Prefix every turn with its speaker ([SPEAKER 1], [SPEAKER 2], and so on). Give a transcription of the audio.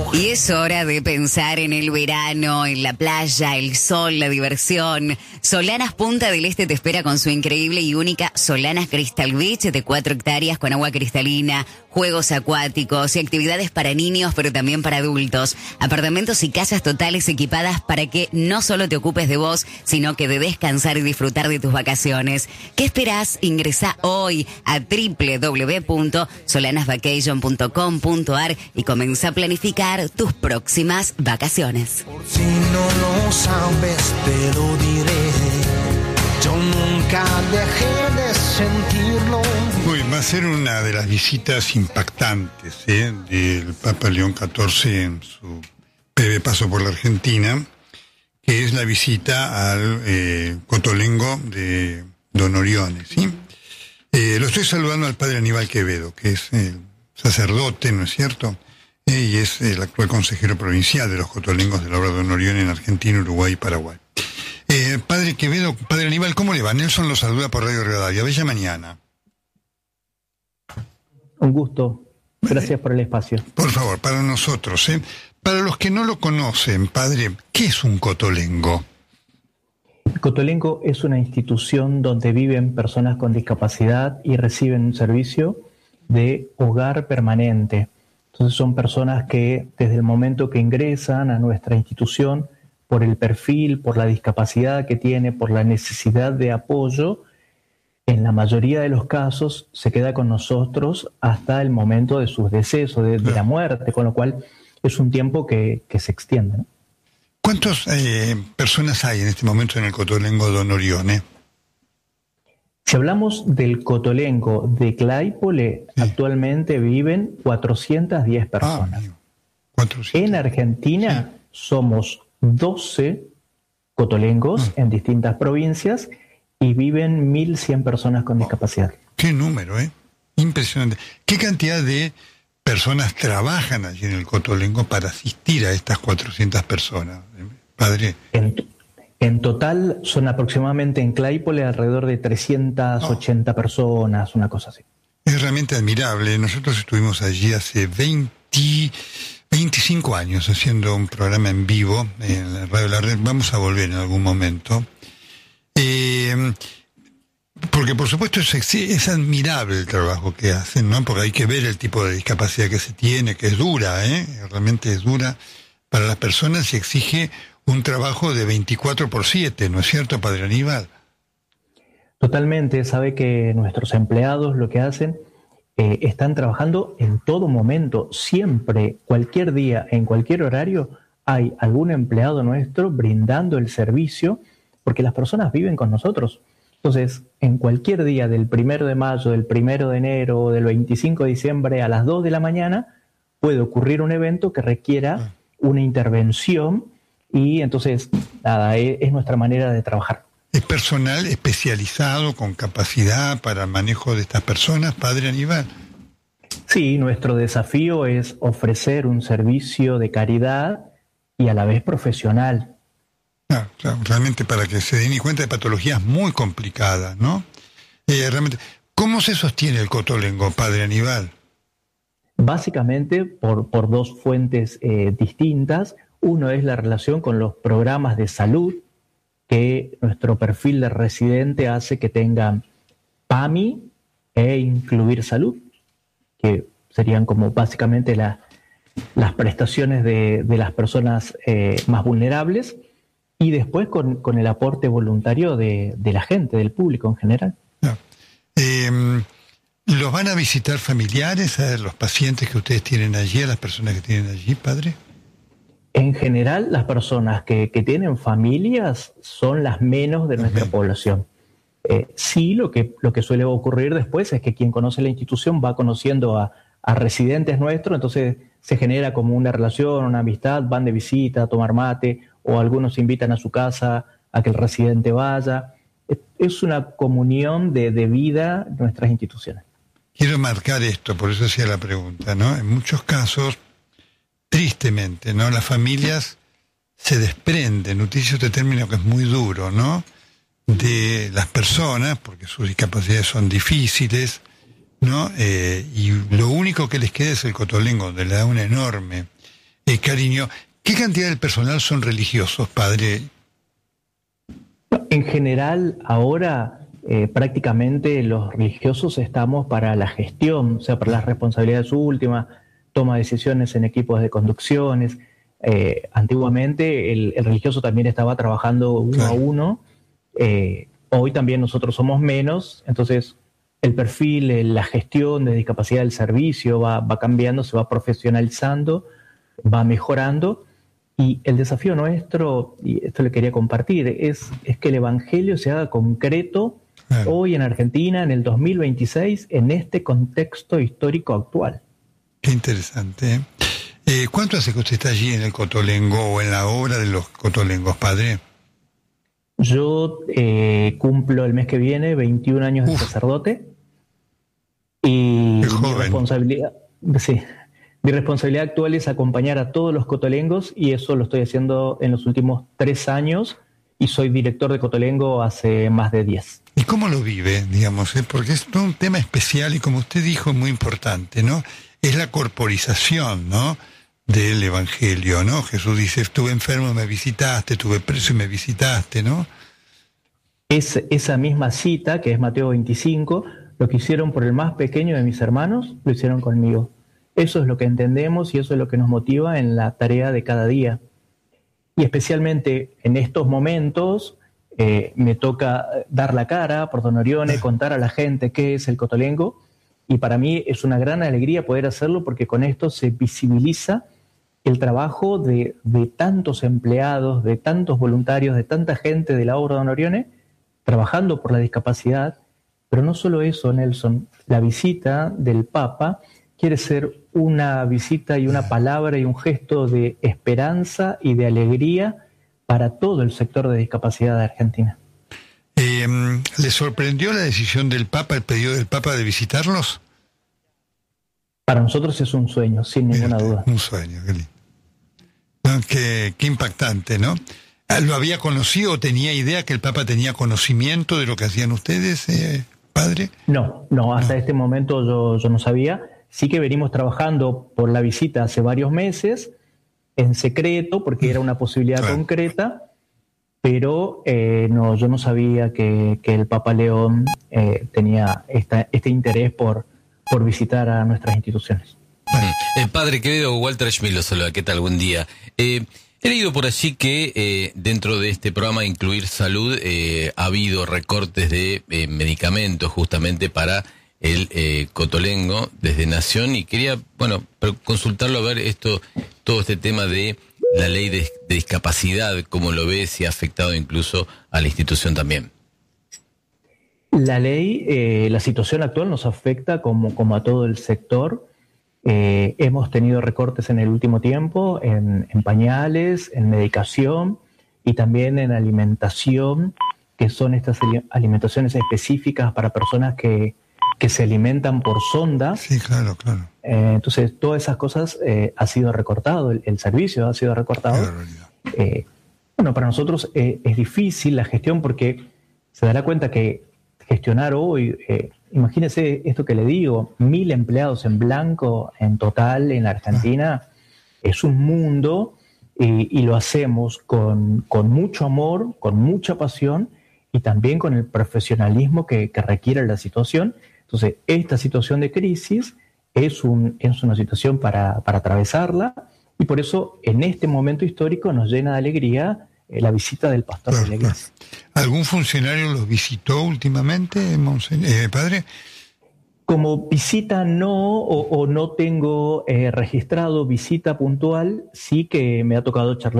[SPEAKER 1] Y es hora de pensar en el verano, en la playa, el sol, la diversión. Solanas Punta del Este te espera con su increíble y única Solanas Crystal Beach de 4 hectáreas con agua cristalina, juegos acuáticos y actividades para niños, pero también para adultos. Apartamentos y casas totales equipadas para que no solo te ocupes de vos, sino que de descansar y disfrutar de tus vacaciones. ¿Qué esperás? Ingresá hoy a www.solanasvacation.com.ar y comenzá a planificar tus próximas vacaciones.
[SPEAKER 2] Por si no lo sabes, te lo diré. Yo nunca dejé de sentirlo.
[SPEAKER 3] Uy, va a ser una de las visitas impactantes del Papa León XIV en su breve paso por la Argentina, que es la visita al Cotolengo de Don Orione, ¿sí? Lo estoy saludando al padre Aníbal Quevedo, que es sacerdote, ¿no es cierto? Y es el actual consejero provincial de los Cotolengos de la obra de Don Orione en Argentina, Uruguay y Paraguay. Padre Quevedo, padre Aníbal, ¿cómo le va? Nelson lo saluda por Radio Rivadavia. Bella mañana.
[SPEAKER 4] Un gusto. Gracias por el espacio.
[SPEAKER 3] Por favor, para nosotros, para los que no lo conocen, padre, ¿qué es un cotolengo?
[SPEAKER 4] El Cotolengo es una institución donde viven personas con discapacidad y reciben un servicio de hogar permanente. Entonces son personas que desde el momento que ingresan a nuestra institución, por el perfil, por la discapacidad que tiene, por la necesidad de apoyo, en la mayoría de los casos se queda con nosotros hasta el momento de sus decesos, de la muerte, con lo cual es un tiempo que se extiende, ¿no?
[SPEAKER 3] ¿Cuántas personas hay en este momento en el Cotolengo Don Orione?
[SPEAKER 4] Si hablamos del Cotolengo de Claypole, sí, actualmente viven 410 personas. 400. En Argentina, sí, somos 12 cotolengos en distintas provincias y viven 1.100 personas con discapacidad.
[SPEAKER 3] ¡Qué número, Impresionante! ¿Qué cantidad de personas trabajan allí en el Cotolengo para asistir a estas 400 personas, padre?
[SPEAKER 4] En total son aproximadamente en Claypole alrededor de 380 personas, una cosa así.
[SPEAKER 3] Es realmente admirable. Nosotros estuvimos allí hace 25 años haciendo un programa en vivo en la Radio La Red. Vamos a volver en algún momento. Porque por supuesto es admirable el trabajo que hacen, ¿no? Porque hay que ver el tipo de discapacidad que se tiene, que es dura, realmente es dura para las personas y exige un trabajo de 24/7, ¿no es cierto, padre Aníbal?
[SPEAKER 4] Totalmente. Sabe que nuestros empleados lo que hacen, están trabajando en todo momento, siempre, cualquier día, en cualquier horario, hay algún empleado nuestro brindando el servicio, porque las personas viven con nosotros. Entonces, en cualquier día del 1 de mayo, del 1 de enero o del 25 de diciembre a las 2 de la mañana, puede ocurrir un evento que requiera una intervención y entonces, nada, es nuestra manera de trabajar.
[SPEAKER 3] ¿Es personal especializado con capacidad para el manejo de estas personas, padre Aníbal?
[SPEAKER 4] Sí, nuestro desafío es ofrecer un servicio de caridad y a la vez profesional.
[SPEAKER 3] Claro, realmente para que se den cuenta de patologías muy complicadas, ¿no? Realmente, ¿cómo se sostiene el Cotolengo, padre Aníbal?
[SPEAKER 4] Básicamente por dos fuentes distintas. Uno es la relación con los programas de salud, que nuestro perfil de residente hace que tengan PAMI e incluir salud, que serían como básicamente las prestaciones de las personas más vulnerables. Y después con el aporte voluntario de la gente, del público en general.
[SPEAKER 3] ¿Los van a visitar familiares, a los pacientes que ustedes tienen allí, a las personas que tienen allí, padre?
[SPEAKER 4] En general, las personas que tienen familias son las menos de nuestra población. Sí, lo que suele ocurrir después es que quien conoce la institución va conociendo a residentes nuestros, entonces se genera como una relación, una amistad, van de visita a tomar mate, o algunos invitan a su casa a que el residente vaya. Es una comunión de vida en nuestras instituciones.
[SPEAKER 3] Quiero marcar esto, por eso hacía la pregunta, ¿no? En muchos casos, tristemente, ¿no? Las familias se desprenden, utilizo este término que es muy duro, ¿no? De las personas, porque sus discapacidades son difíciles, ¿no? Y lo único que les queda es el Cotolengo, donde le da una enorme cariño. ¿Qué cantidad del personal son religiosos, padre?
[SPEAKER 4] En general, ahora prácticamente los religiosos estamos para la gestión, o sea, para las responsabilidades últimas, toma de decisiones en equipos de conducciones. Antiguamente el religioso también estaba trabajando uno a uno. Hoy también nosotros somos menos, entonces el perfil, la gestión de discapacidad del servicio va cambiando, se va profesionalizando, va mejorando. Y el desafío nuestro, y esto le quería compartir, es que el Evangelio se haga concreto hoy en Argentina, en el 2026, en este contexto histórico actual.
[SPEAKER 3] Qué interesante. ¿Cuánto hace que usted está allí en el Cotolengo o en la obra de los Cotolengos, padre?
[SPEAKER 4] Yo cumplo el mes que viene 21 años de sacerdote y mi responsabilidad, sí, mi responsabilidad actual es acompañar a todos los cotolengos y eso lo estoy haciendo en los últimos 3 años y soy director de Cotolengo hace más de 10.
[SPEAKER 3] ¿Y cómo lo vive, digamos? Porque es todo un tema especial y como usted dijo, muy importante, ¿no? Es la corporización, ¿no?, del Evangelio, ¿no? Jesús dice, estuve enfermo, me visitaste, estuve preso y me visitaste, ¿no?
[SPEAKER 4] Esa misma cita, que es Mateo 25, lo que hicieron por el más pequeño de mis hermanos, lo hicieron conmigo. Eso es lo que entendemos y eso es lo que nos motiva en la tarea de cada día. Y especialmente en estos momentos me toca dar la cara por Don Orione, contar a la gente qué es el Cotolengo, y para mí es una gran alegría poder hacerlo porque con esto se visibiliza el trabajo de tantos empleados, de tantos voluntarios, de tanta gente de la obra de Don Orione, trabajando por la discapacidad. Pero no solo eso, Nelson, la visita del Papa quiere ser una visita y una palabra y un gesto de esperanza y de alegría para todo el sector de discapacidad de Argentina.
[SPEAKER 3] ¿Le sorprendió la decisión del Papa, el pedido del Papa de visitarlos?
[SPEAKER 4] Para nosotros es un sueño, sin ninguna duda.
[SPEAKER 3] Un sueño, qué lindo. No, qué impactante, ¿no? ¿Lo había conocido o tenía idea que el Papa tenía conocimiento de lo que hacían ustedes, padre?
[SPEAKER 4] No, hasta este momento yo no sabía. Sí que venimos trabajando por la visita hace varios meses, en secreto, porque era una posibilidad concreta, pero yo no sabía que el Papa León tenía este interés por visitar a nuestras instituciones.
[SPEAKER 5] Padre querido, Walter Schmidt lo saluda. ¿Qué tal? Buen día. He leído por allí que dentro de este programa Incluir Salud ha habido recortes de medicamentos justamente para el Cotolengo desde Nación, y quería, consultarlo a ver todo este tema de la ley de discapacidad, cómo lo ve, si ha afectado incluso a la institución también.
[SPEAKER 4] La ley, la situación actual nos afecta como a todo el sector. Hemos tenido recortes en el último tiempo en pañales, en medicación y también en alimentación, que son estas alimentaciones específicas para personas que se alimentan por sonda.
[SPEAKER 3] Sí, claro.
[SPEAKER 4] Entonces, todas esas cosas ha sido recortado, el servicio ha sido recortado. Para nosotros es difícil la gestión porque se dará cuenta que gestionar hoy, imagínese esto que le digo, 1.000 empleados en blanco en total en la Argentina, es un mundo y lo hacemos con mucho amor, con mucha pasión y también con el profesionalismo que requiere la situación. Entonces, esta situación de crisis es una situación para atravesarla y por eso en este momento histórico nos llena de alegría la visita del pastor de la iglesia.
[SPEAKER 3] ¿Algún funcionario los visitó últimamente, padre?
[SPEAKER 4] Como visita no, o no tengo registrado visita puntual, sí que me ha tocado charlar